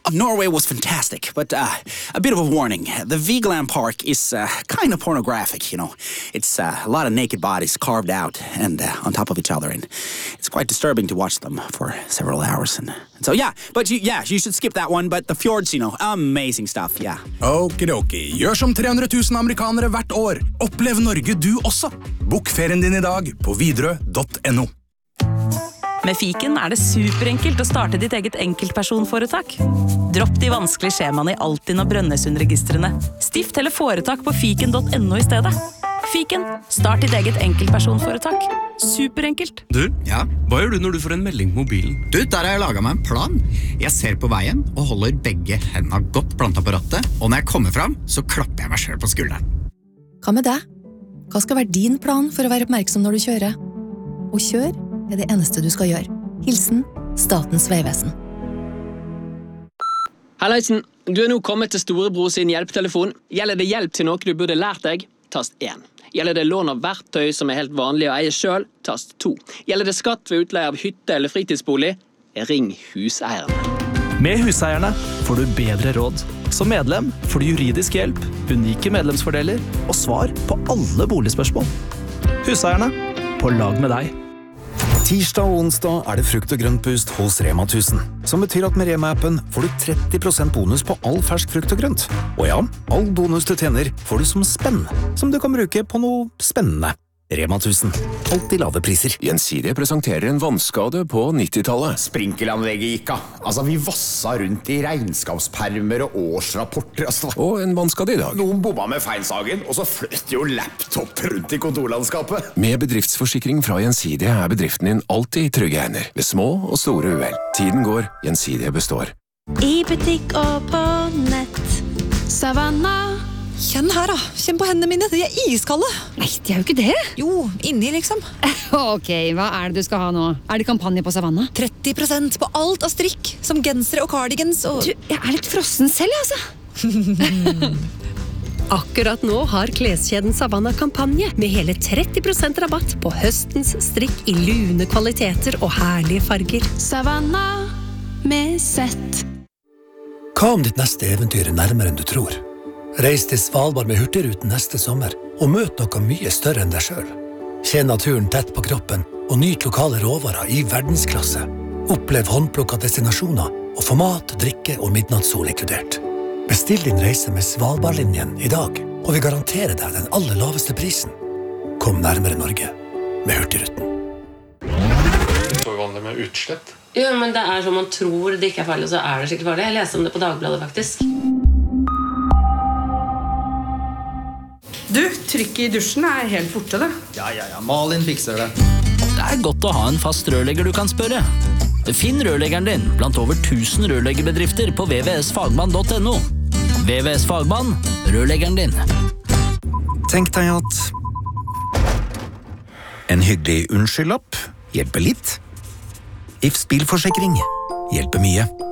Norway was fantastic, but a bit of a warning. The Vigeland Park is kind of pornographic, you know. It's a lot of naked bodies carved out and on top of each other, and it's quite disturbing to watch them for several hours. And so, you should skip that one, but the fjords, you know, amazing stuff, yeah. Okidoki. Gjør som 300 000 amerikanere hvert år. Opplev Norge du også. Bok ferien din I dag på Widerøe.no. Med Fiken det superenkelt å starte ditt eget enkeltpersonforetak. Dropp de vanskelige skjemaene I Altinn og Brønnøysundregistrene. Stift eller foretak på fiken.no I stedet. Fiken, start ditt eget enkeltpersonforetak. Superenkelt. Du, ja? Hva gjør du når du får en melding på mobilen? Du, der har jeg laget meg en plan. Jeg ser på veien og holder begge hendene godt plantet på rattet, og når jeg kommer frem, så klapper jeg meg selv på skulderen. Hva med deg? Hva skal være din plan for å være oppmerksom når du kjører? Å kjøre det eneste du skal gjøre. Hilsen Statens vegvesen. Halleisen, du nå kommet til Storebror sin hjelpetelefon. Gjelder det hjelp til noe du burde lært deg? Tast 1. Gjelder det lån av verktøy som helt vanlig å eie selv? Tast 2. Gjelder det skatt ved utleie av hytte eller fritidsbolig? Ring huseierne. Med huseierne får du bedre råd. Som medlem får du juridisk hjelp, unike medlemsfordeler og svar på alle boligspørsmål. Huseierne, på lag med deg. Tirsdag og onsdag det frukt- og grøntboost hos Rema 1000, som betyr at med Rema-appen får du 30% bonus på all fersk frukt og grønt. Og ja, all bonus du tjener får du som spenn, som du kan bruke på noe spennende. Rema 1000. Alltid lave priser. Gjensidige presenterer en vannskade på 90-tallet. Sprinkelanlegget gikk av. Altså, vi vassa rundt I regnskapspermer og årsrapporter. Altså. Og en vannskade I dag. Noen bomma med feilsagen, og så fløt jo laptop rundt I kontorlandskapet. Med bedriftsforsikring fra Gjensidige bedriften din alltid I trygge hender. Ved små og store uhell. Tiden går, Gjensidige består. I butikk og på nett. Savanna. Kjenn her da, kjenn på hendene mine, de iskalde. Nei, de jo ikke det. Jo, inni liksom. Ok, hva det du skal ha nå? Det kampanje på Savanna? 30% på alt av strikk, som gensere og cardigans og... Du, jeg litt frossen selv, altså. Akkurat nå har kleskjeden Savanna kampanje med hele 30% rabatt på høstens strikk I lune kvaliteter og herlige farger. Savanna med sett. Hva om ditt neste eventyr nærmere enn du tror? Reis til Svalbard med Hurtigruten neste sommer, og møt noe mye større enn deg selv. Kjenn naturen tett på kroppen, og nyt lokale råvarer I verdensklasse. Opplev håndplukket destinasjoner, og få mat, drikke og midnattssol inkludert. Bestill din reise med Svalbardlinjen I dag, og vi garanterer deg den aller laveste prisen. Kom nærmere Norge med Hurtigruten. Det så vanlig med utslett. Jo, men det som man tror det ikke farlig, og så det skikkelig farlig. Jeg leste om det på Dagbladet, faktisk. Du, trykket I dusjen helt borte, det. Ja, Malin fikser det. Det godt å ha en fast rørlegger du kan spørre. Finn rørleggeren din blant over 1000 rørleggerbedrifter på vvsfagmann.no. VVS Fagmann, rørleggeren din. Tenk deg at en hyggelig unnskyldlapp hjelper litt. Ifs bilforsikring hjelper mye.